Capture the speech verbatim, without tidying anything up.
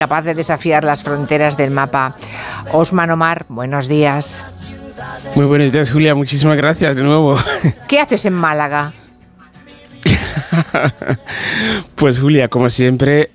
capaz de desafiar las fronteras del mapa. Osman Omar, buenos días. Muy buenos días, Julia. Muchísimas gracias de nuevo. ¿Qué haces en Málaga? Pues, Julia, como siempre,